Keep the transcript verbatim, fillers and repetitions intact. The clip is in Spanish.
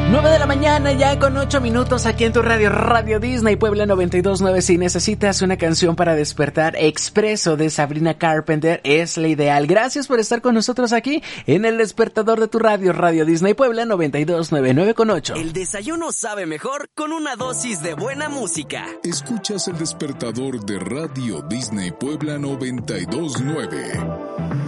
nueve de la mañana, ya con ocho minutos aquí en tu radio, Radio Disney Puebla noventa y dos punto nueve. Si necesitas una canción para despertar, Expreso de Sabrina Carpenter es la ideal. Gracias por estar con nosotros aquí en el despertador de tu radio, Radio Disney Puebla noventa y dos punto nueve, nueve con ocho. El desayuno sabe mejor con una dosis de buena música. Escuchas el despertador de Radio Disney Puebla noventa y dos punto nueve.